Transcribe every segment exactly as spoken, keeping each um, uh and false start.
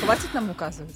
Хватит нам указывать.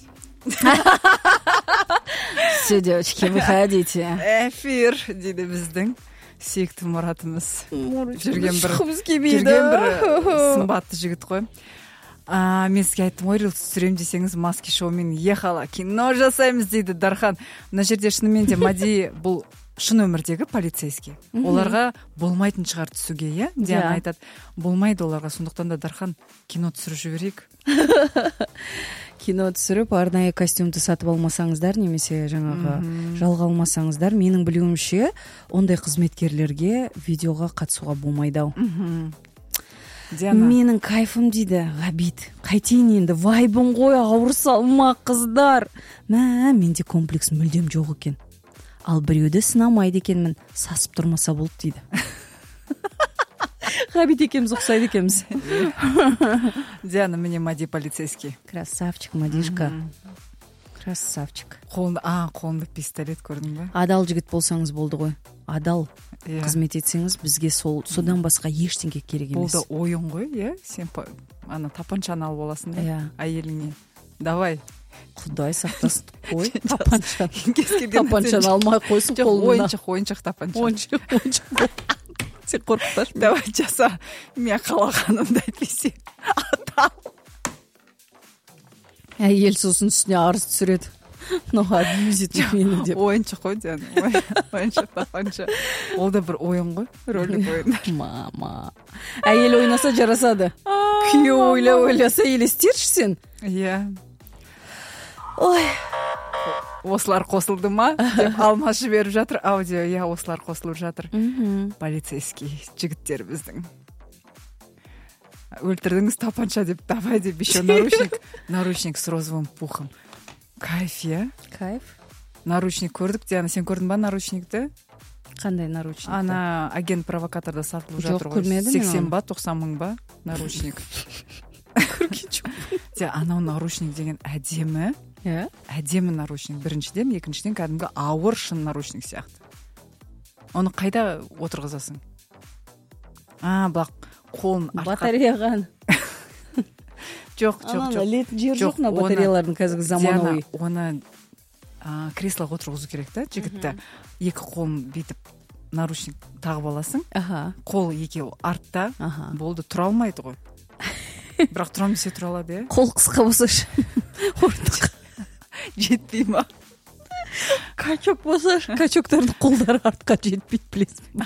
Все, девочки, выходите. Эфир дейді біздің сүйікті Мұратымыз. Жүрген бір жүрген бір сымбатты жігіт қой. А, мен сізге айттым ғой, рилс түсірем десеңіз, маски шоумен ехала, кино жасаймыз дейді Дархан. Мына жерде шынымен де Мади бұл шын өмірдегі полицейский. Оларға болмайтын шығар түсуге, иә? Диана айтады, болмайды оларға, сондықтан да Дархан кино түсіріп жіберейік. Кино түсіріп, арнайы костюмды сатып алмасаңыздар, немесе жаңағы жалға алмасаңыздар, менің білуімше, ондай қызметкерлерге видеоға қатысуға болмайды ау. Диана. Менің кайфым дейді, Ғабит. Қайтейін енді, вайбым ғой, ауыр салма қыздар. Мә, менде комплекс мүлдем жоқ екен. Ал біреуді сынамайды екенмін, сасып тұрмаса болды дейді. Ғабит екеміз ұқсайды екеміз. Диана, міне Мади полицейский. Красавчик, Мадишка. Красавчик. Қолында, а, қолында пистолет көрдің бе? Адал жігіт болсаңыз болды ғой. Адал yeah. қызмет етсеңіз, бізге сол содан басқа ештеңе керек емес. Бұл да ойын ғой, иә? Сен ана тапаншаны алып аласың да, yeah. әйеліңе. Давай. Құдай сақтасын. Ой, тапаншаны. Тапаншаны алмай қойсын қолына. Ойыншық, ойыншық тапаншаны. Ойыншық, ойыншық. Сен қорқыташ. Давай жаса. Мен қалағанымды айтпесе. Атам. Әйел сосын үстіне арыз түсіреді. Ноға абьюзит мені деп. Ойыншық қой, Диана. Ойыншық тапанша. Ол да бір ойын ғой, ролик ойын. Мама. Әйел ойнаса жарасады. Күйеу ойла ойласа елестерші сен. Иә. Ой. Осылар қосылды ма? Деп алмас жіберіп жатыр. Аудио, иә, осылар қосылып жатыр. Полицейский жігіттер біздің. Өлтірдіңіз тапанша деп, давай деп, еще наручник. Наручник с розовым пухом. Кайф, иә? Кайф. Наручник көрдік, Диана, сен көрдің ба наручникті? Қандай наручник? Ана агент-провокаторда сатылып жатыр ғой. Жоқ, көрмедім. сексен ба, тоқсан мың ба наручник. Көрген жоқ. Анау наручник деген әдемі. Иә? Әдемі наручник. Біріншіден, екіншіден кәдімгі ауыр шын наручник сияқты. Оны қайда отырғызасың? А, бірақ қолын артқа. Батареяған. Жоқ, жоқ, жоқ. Лет жер жоқ на батареялардың қазіргі заманауи. Оны креслоға отырғызу керек та, жігітті. Екі қолын бүйтіп наручник тағып аласың. Қол екеуі артта. Болды, тұра алмайды ғой. Бірақ тұра алмесе тұра алады, иә? Қол қысқа болсашы. Орындық. Жетпей ма? Качок болсашы. Качоктардың қолдары артқа жетпейді, білесің.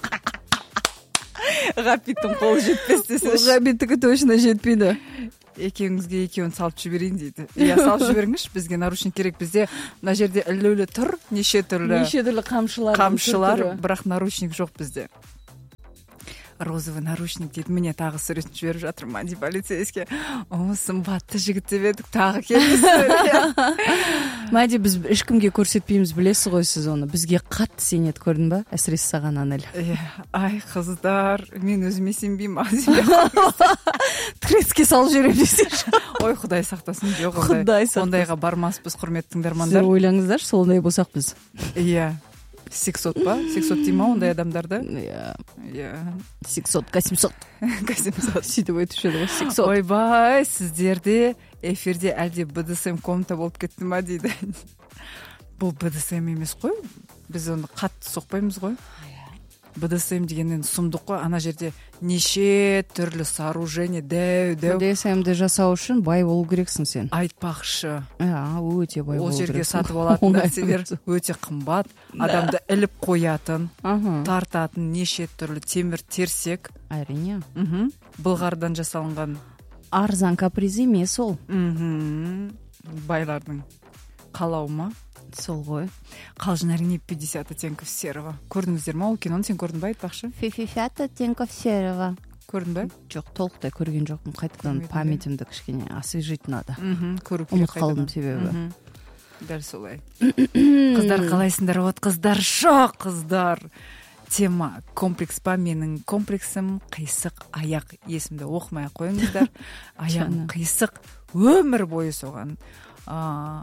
Ғабиттің қолы жетпес десеш. Ғабиттікі точно жетпейді. Екеуіңізге екеуін салып жіберейін дейді. Иә, салып жіберіңіз, бізге наручник керек. Бізде мына жерде ілулі тұр, неше түрлі неше түрлі қамшылар, қамшылар, бірақ наручник жоқ бізде. Розовый наручник дейді. Міне тағы суретін жіберіп жатыр Мади полицейский. О, сымбатты жігіт деп едік, тағы келді. Мади, біз ешкімге көрсетпейміз, білесіз ғой сіз оны. Бізге қатты сенеді, көрдің ба? Әсіресе саған, Анель. Ай, қыздар, мен өзіме сенбеймін. Треске салып жіберем десеш. Ой, Құдай сақтасын. Жоқ, Құдай сақтасын. Ондайға бармаспыз, құрметті тыңдармандар. Сіздер ойлаңыздар, сондай болсақ біз. Иә. Сексот па? Сексот дей ма ондай адамдарды? Иә. Иә. Сексот, касимсот. Касимсот. Сөйтіп айтушы еді ғой, сексот. Ойбай, сіздерде эфирде әлде бэ дэ эс эм комната болып кетті ма дейді. Бұл бэ дэ эс эм емес қой. Біз оны қатты соқпаймыз ғой. бэ дэ эс эм дегеннен сұмдық қой. Ана жерде неше түрлі сооружение, дәу, дәу. бэ дэ эс эм-ді жасау үшін бай болу керексің сен. Айтпақшы. Ә, өте бай болу керексің. Ол жерге керексің. сатып алатын нәрселер өте қымбат. Адамды іліп қоятын, тартатын неше түрлі темір терсек. Әрине. Былғардан жасалынған. Арзан каприз емес ол. Байлардың қалау ма? Сол ғой. Қалжың әрине пятьдесят оттенков серого. Көрдіңіздер ма? Ол киноны сен көрдің ба, айтпақшы? пятьдесят оттенков серого. Көрдің ба? Жоқ, толықтай көрген жоқпын. Қайтадан памятімді кішкене освежить надо. Көру керек. Ұмыт қалдым себебі. Дәл солай. Қыздар қалайсыңдар? Вот қыздар жоқ, қыздар. Тема комплекс па? Менің комплексім қисық аяқ. Есімді оқымай қойыңыздар. Аяғым қисық. Өмір бойы соған.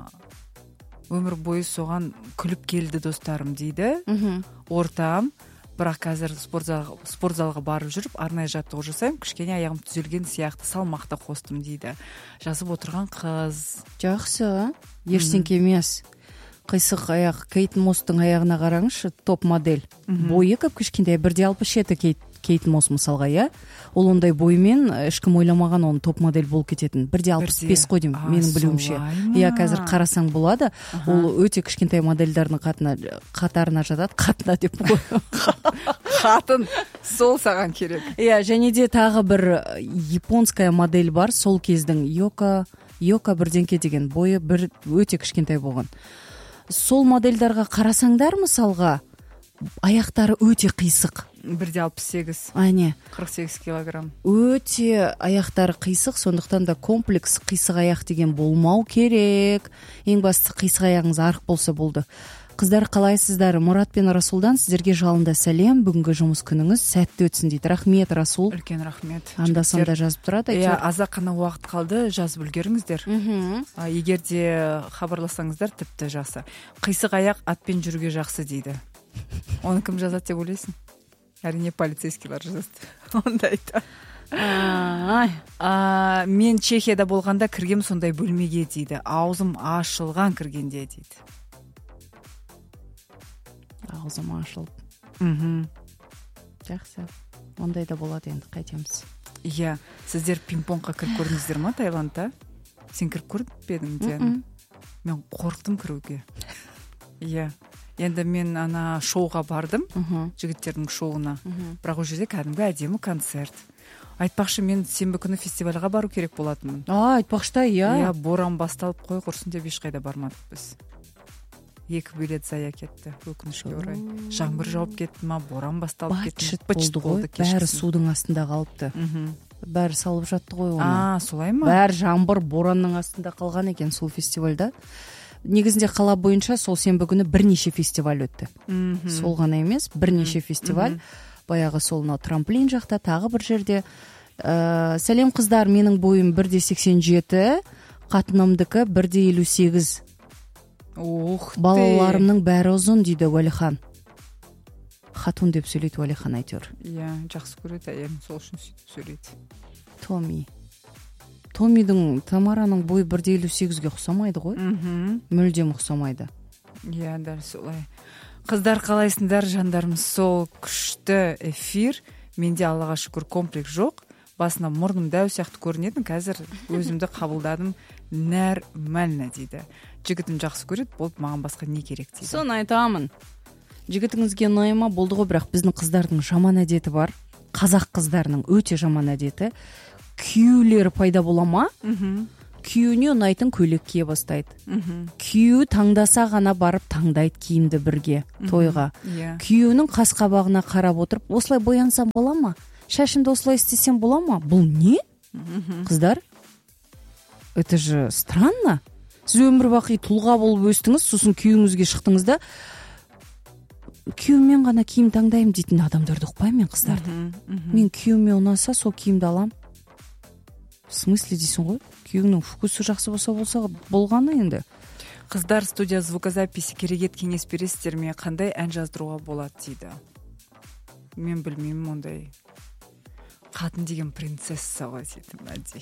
Өмір бойы соған күліп келді достарым дейді. Ортам бірақ қазір спорт залға барып жүріп арнайы жаттығу жасаймын, кішкене аяғым түзелген сияқты, салмақты қостым дейді. Жазып отырған қыз. Жақсы, ештеңке емес. Қисық аяқ Кейт Мостың аяғына қараңызшы, топ модель. Бойы көп кішкентай, бірде алпыс жеті Кейт Кейт Мос мысалға, иә. Ол ондай боймен ешкім ойламаған оның топ модель болып кететін. Бірде алпыс бес қой деймін, менің білуімше. Иә, қазір қарасаң болады. Ол өте кішкентай модельдердің қатарына жатады. Қатына деп қой. Қатын, сол саған керек. Иә, және де тағы бір японская модель бар, сол кездің Йока, Йока бірдеңке деген, бойы бір өте кішкентай болған. Сол модельдарға қарасаңдар мысалға, аяқтары өте қисық. Бірде алпыс сегіз. Айне. қырық сегіз килограмм. Өте аяқтары қисық, сондықтан да комплекс қисық аяқ деген болмау керек. Ең басты қисық аяғыңыз арық болса болды. Қыздар, қалайсыздар? Мұрат пен Расулдан сіздерге жалында сәлем. Бүгінгі жұмыс күніңіз сәтті өтсін дейді. Рахмет, Расул. Үлкен рахмет. Анда-санда жазып тұрады. Иә, азақ қана уақыт қалды, жазып үлгеріңіздер. Егер де хабарласаңыздар, тіпті жақсы. Қисық аяқ атпен жүруге жақсы дейді. Оны кім жазады деп ойлайсың? Әрине полицейскийлер жазады. Ондайды. Мен Чехияда болғанда кіргем сондай бөлмеге дейді. Аузым ашылған кіргенде дейді. Аузым ашылып. Мхм. Жақсы. Ондай да болады енді, қайтеміз. Иә, сіздер пинг-понгқа кіріп көрдіңіздер ма Таиландта? Сен кіріп көріп пе едің? Мен қорықтым кіруге. Иә. Енді мен ана шоуға бардым, жігіттердің шоуына. Бірақ ол жерде кәдімгі әдемі концерт. Айтпақшы, мен сенбі күні фестивальға бару керек болатынмын. А, айтпақшыда, иә. Иә, боран басталып қой құрсын деп ешқайда бармадық біз. Екі билет зая кетті, өкінішке орай. Жаңбыр жауып кетті ма, боран басталып кетті. Быт-шыт болды ғой, бәрі судың астында қалыпты. Бәрі салып жатты ғой оны. А, солай ма? Бәрі жаңбыр боранның астында қалған екен сол фестивальда. Негізінде қала бойынша сол сенбі күні бірнеше фестиваль өтті. Сол ғана емес, бірнеше фестиваль. Баяғы сол трамплин жақта, тағы бір жерде. Сәлем қыздар, менің бойым бір де сексен жеті, қатынымдікі бір де елу сегіз. Ух, балаларымның бәрі ұзын дейді Уәлихан. Хатун деп сөйлейді Уәлихан айтыр. Иә, жақсы көреді, әйелім сол үшін сөйлейді. Томи. Томидің, Тамараның бойы бір де елу сегізге ұқсамайды ғой. Мүлдем ұқсамайды. Иә, дәл солай. Қыздар, қалайсыңдар, жандарымыз? Сол күшті эфир. Менде Аллаға шүкір комплекс жоқ. Басына мұрным дәу сияқты көрінетін, қазір өзімді қабылдадым. Нормально дейді. Жігітім жақсы көреді, болды, маған басқа не керек дейді. Соны айтамын. Жігітіңізге ұнайма болды ғой, бірақ біздің қыздардың жаман әдеті бар. Қазақ қыздарының өте жаман әдеті. Күйеулері пайда бола ма? Күйеуіне ұнайтын көйлек кие бастайды. Күйеуі таңдаса ғана барып таңдайды киімді бірге тойға. Күйеуінің қас қабағына қарап отырып, осылай боянсам бола ма? Шашымды осылай істесем бола ма? Бұл не? Қыздар, это же странно. Сіз өмір бақи тұлға болып өстіңіз, сосын күйеуіңізге шықтыңыз да, күйеумен ғана киім таңдаймын дейтін адамдарды ұқпаймын мен қыздарды. Мен күйеуіме ұнаса, сол киімді алам. В смысле дейсің ғой? Күйеуінің вкусы жақсы болса болса болғаны енді. Қыздар, студия звукозаписи керегет кеңес бересіздер ме? Қандай ән жаздыруға болады дейді. Мен білмеймін ондай. Қатын деген принцесса ғой дейді мәди.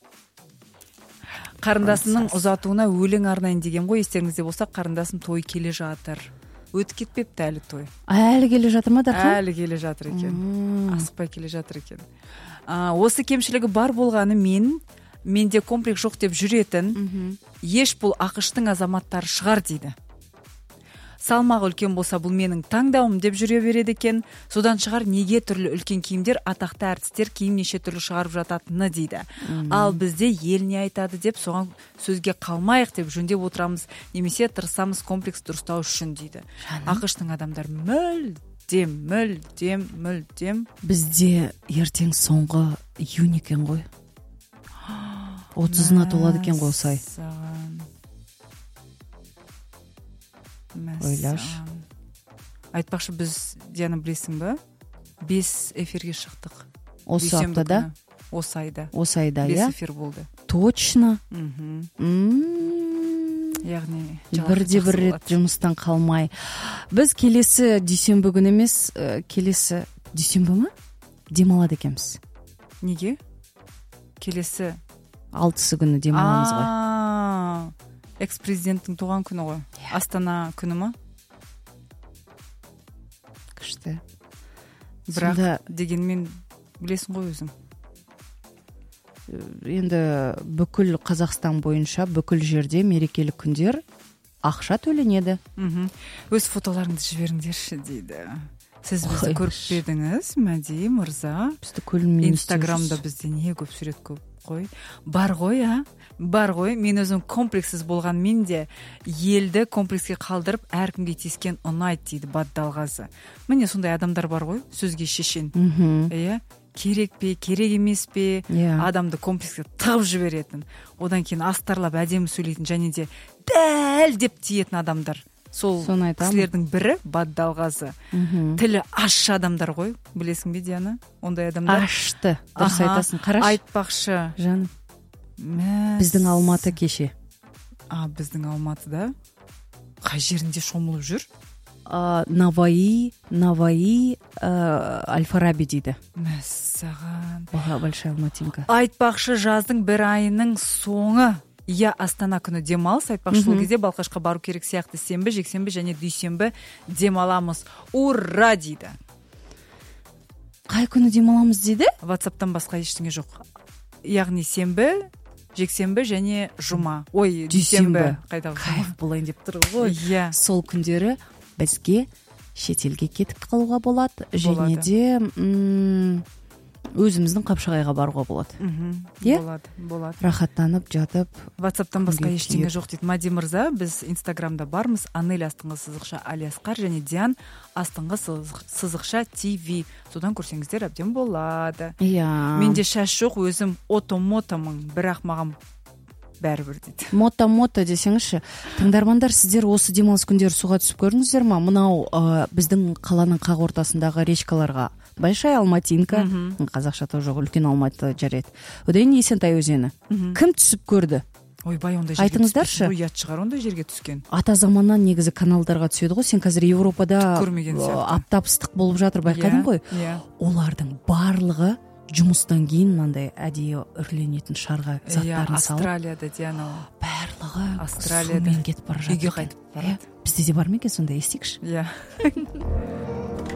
Қарындасының ұзатуына өлең арнайын деген ғой, естеріңізде болса, қарындасым той келе жатыр. Өтіп кетпепті әлі той. Әлі келе жатыр ма Дархан? Әлі келе жатыр екен. Асықпай келе жатыр екен. Осы кемшілігі бар болғаны мен, менде комплекс жоқ деп жүретін, еш бұл ақыштың азаматтары шығар дейді. Салмағы үлкен болса бұл менің таңдауым деп жүре береді екен. Содан шығар неге түрлі үлкен киімдер, атақты әртістер киім неше түрлі шығарып жататыны дейді. Ал бізде ел не айтады деп соған сөзге қалмайық деп жөндеп отырамыз, немесе тырысамыз комплекс дұрыстау үшін дейді. Ақыштың адамдар мүлдем, мүлдем, мүлдем. Бізде ертең соңғы июнь екен ғой. отызына толады екен ғой сай. Ойлаш. Айтпақшы, біз, Диана, білесің бе? Бес эфирге шықтық. Осы аптада? Осы айда. Осы айда, иә? Бес эфир болды. Точно? яғни бірде бір рет жұмыстан қалмай. Біз келесі дүйсенбі күні емес, келесі дүйсенбі ма демалады екенбіз. Неге? Келесі алтысы күні демаламыз ғой. Экс-президенттің туған күні ғой. Астана күні ма? Күшті. Бірақ дегенмен білесің ғой өзің. Енді бүкіл Қазақстан бойынша бүкіл жерде мерекелік күндер ақша төленеді. Өз фотоларыңды жіберіңдерші дейді. Сіз бізді көріп бердіңіз, Мәди мырза. Бізді көрмейсіз. Инстаграмда бізде не көп сурет көп қой. Бар ғой, а? Бар ғой. Мен өзім комплексіз болған мен де елді комплекске қалдырып әркімге тиіскен ұнайды дейді Баддалғазы. Міне сондай адамдар бар ғой, сөзге шешен. Иә. Керек пе, керек емес пе, адамды комплекске тығып жіберетін. Одан кейін астарлап әдемі сөйлейтін және де дәл деп тиетін адамдар. Сол кісілердің бірі Баддалғазы. Тілі ашшы адамдар ғой, білесің бе, Диана? Ондай адамдар. Ашты. Дұрыс айтасың. Қараш. Айтпақшы. Жаным. Біздің Алматы кеше. А, біздің Алматыда қай жерінде шомылып жүр? Наваи, Наваи, Аль-Фараби дейді. Мәссаған. Большая Алматинка. Айтпақшы, жаздың бір айының соңы. Иә, Астана күні демалыс. Айтпақшы, сол кезде Балқашқа бару керек сияқты сенбі, жексенбі және дүйсенбі демаламыз. Ура дейді. Қай күні демаламыз дейді? WhatsApp'тан басқа ештеңе жоқ. Яғни сенбі, жексенбі және жұма. Ой, дүйсенбі. Кайф болайын деп тұр ғой. Иә. Сол күндері бізге шетелге кетіп қалуға болады, және де өзіміздің Қапшағайға баруға болады. Болады, болады. Рахаттанып, жатып. WhatsApp'тан басқа ештеңе жоқ дейді Мәди мырза. Біз Инстаграмда бармыз. Анель астыңғы сызықша Алиасқар және Диан астыңғы сызықша ТВ. Содан көрсеңіздер әбден болады. Иә. Менде шаш жоқ, өзім ото-мотомын, бірақ маған бәрібір дейді. Мото-мото десеңізші. Тыңдармандар, сіздер осы демалыс күндері суға түсіп көрдіңіздер ма? Мынау біздің қаланың қақ ортасындағы речкаларға. Большая Алматинка, қазақша тоже үлкен Алматы жарайды. Одан Есентай өзені. Кім түсіп көрді? Ойбай, ондай жерге айтыңыздаршы. Ұят шығар ондай жерге түскен. Ата заманнан негізі каналдарға түседі ғой. Сен қазір Европада аптап ыстық болып жатыр, байқадың ғой. Олардың барлығы жұмыстан кейін мынандай әдейі үрленетін шарға заттарын салып. Австралияда Диана. Барлығы Австралияда сумен кетіп бара жатыр. Үйге қайтып барады. Бізде де бар ма екен сондай, естейікші? Иә.